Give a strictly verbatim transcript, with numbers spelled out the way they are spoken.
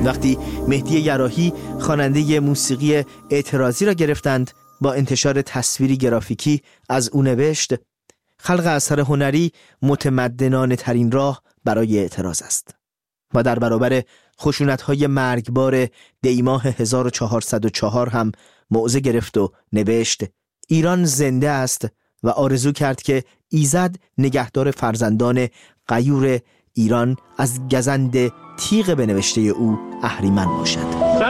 وقتی مهدی یراحی خواننده موسیقی اعتراضی را گرفتند، با انتشار تصویری گرافیکی از او نوشت: خلق اثر هنری متمدنانه ترین راه برای اعتراض است. و در برابر خشونت‌های مرگبار دی ماه هزار و چهارصد و چهار هم موضع گرفت و نوشت: ایران زنده است و آرزو کرد که ایزد نگهدار فرزندان غیور ایران از گزند تیغ به نوشته او اهریمن باشد.